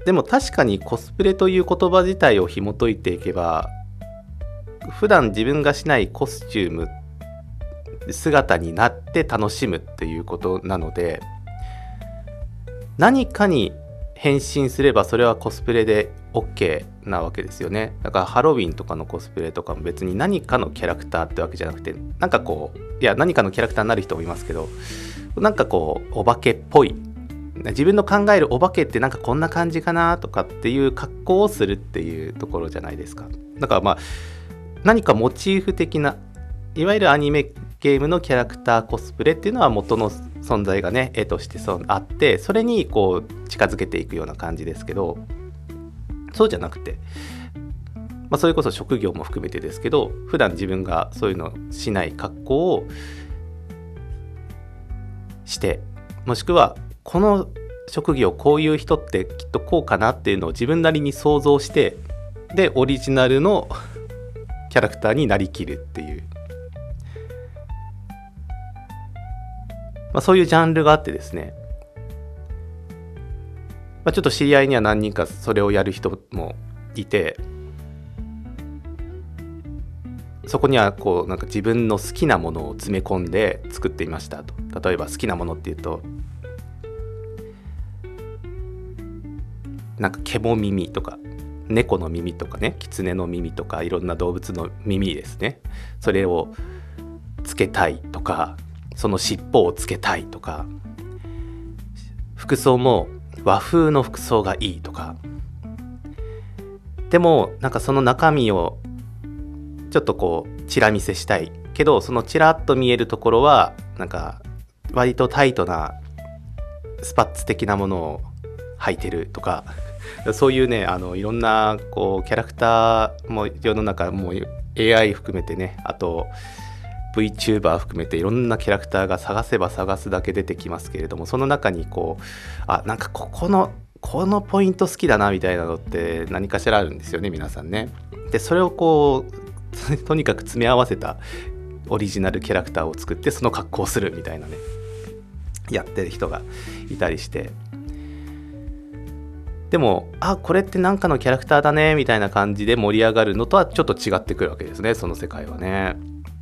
でも確かにコスプレという言葉自体を紐解いていけば、普段自分がしないコスチューム姿になって楽しむっていうことなので、何かに変身すればそれはコスプレで OK なわけですよね。だからハロウィンとかのコスプレとかも別に何かのキャラクターってわけじゃなくて、なんかこう、いや何かのキャラクターになる人もいますけど、なんかこうお化けっぽい、自分の考えるお化けってなんかこんな感じかなとかっていう格好をするっていうところじゃないですか。だからまあ何かモチーフ的な、いわゆるアニメゲームのキャラクターコスプレっていうのは元の存在がね、絵としてあって、それにこう近づけていくような感じですけど、そうじゃなくて、それこそ職業も含めてですけど、普段自分がそういうのしない格好をして、もしくはこの職業こういう人ってきっとこうかなっていうのを自分なりに想像して、でオリジナルのキャラクターになりきるっていう、そういうジャンルがあってですね、ちょっと知り合いには何人かそれをやる人もいて、そこにはこうなんか自分の好きなものを詰め込んで作っていましたと。例えば好きなものっていうと、なんか獣耳とか猫の耳とかね、狐の耳とかいろんな動物の耳ですね、それをつけたいとか、その尻尾をつけたいとか、服装も和風の服装がいいとか、でもなんかその中身をちょっとこうチラ見せしたいけど、そのチラッと見えるところはなんか割とタイトなスパッツ的なものを履いてるとか、そういうね、いろんなこうキャラクターも世の中もう AI 含めてね、あと VTuber 含めていろんなキャラクターが探せば探すだけ出てきますけれども、その中にこう、なんかこのポイント好きだなみたいなのって何かしらあるんですよね、皆さんね。でそれをこうとにかく詰め合わせたオリジナルキャラクターを作って、その格好をするみたいなね、やってる人がいたりして、でもこれってなんかのキャラクターだねみたいな感じで盛り上がるのとはちょっと違ってくるわけですね、その世界はね。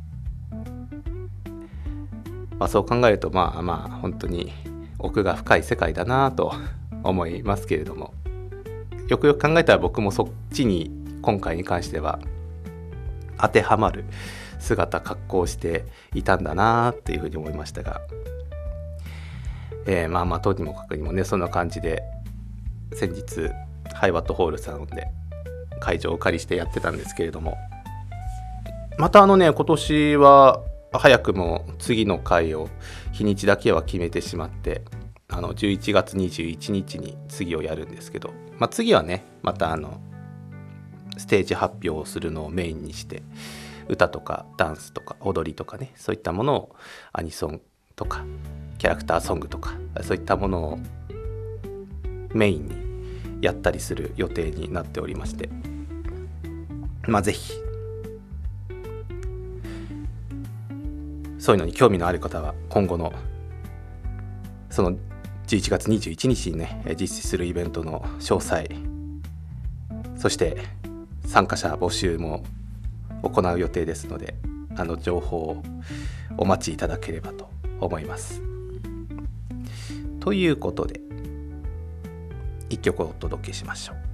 そう考えると本当に奥が深い世界だなと思いますけれども、よくよく考えたら僕もそっちに今回に関しては当てはまる姿格好していたんだなっていうふうに思いましたが、とにもかくにもね、そんな感じで先日ハイワットホールさんで会場をお借りしてやってたんですけれども、また今年は早くも次の回を日にちだけは決めてしまって、11月21日に次をやるんですけど、次はねまたステージ発表をするのをメインにして、歌とかダンスとか踊りとかね、そういったものをアニソンとかキャラクターソングとかそういったものをメインにやったりする予定になっておりまして、ぜひそういうのに興味のある方は今後のその11月21日にね実施するイベントの詳細、そして参加者募集も行う予定ですので、情報をお待ちいただければと思います。ということで一曲お届けしましょう。